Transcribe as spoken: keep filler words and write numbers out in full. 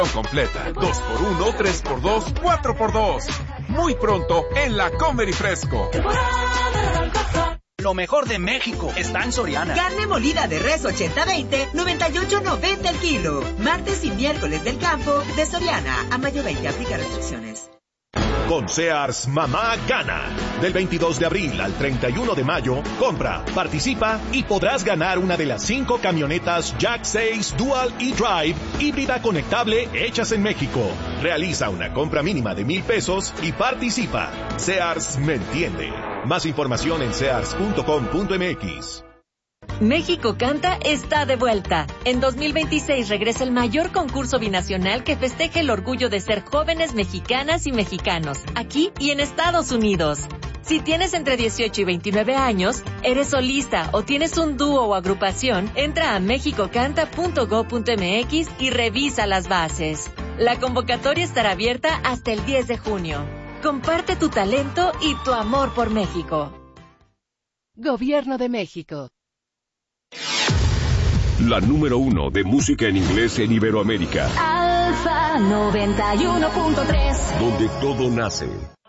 Completa, dos por uno, tres por dos, cuatro por dos. Muy pronto en la Comer y Fresco. Lo mejor de México está en Soriana. Carne molida de res ochenta veinte, noventa y ocho noventa el kilo. Martes y miércoles del campo de Soriana. A mayo veinte, aplica restricciones. Con Sears, mamá gana. Del veintidós de abril al treinta y uno de mayo, compra, participa y podrás ganar una de las cinco camionetas Jack seis Dual e-Drive híbrida conectable hechas en México. Realiza una compra mínima de mil pesos y participa. Sears me entiende. Más información en sears punto com punto m x. México Canta está de vuelta. En dos mil veintiséis regresa el mayor concurso binacional que festeja el orgullo de ser jóvenes mexicanas y mexicanos, aquí y en Estados Unidos. Si tienes entre dieciocho y veintinueve años, eres solista o tienes un dúo o agrupación, entra a mexico canta punto gob punto m x y revisa las bases. La convocatoria estará abierta hasta el diez de junio. Comparte tu talento y tu amor por México. Gobierno de México. La número uno de música en inglés en Iberoamérica. Alfa noventa y uno punto tres. Donde todo nace.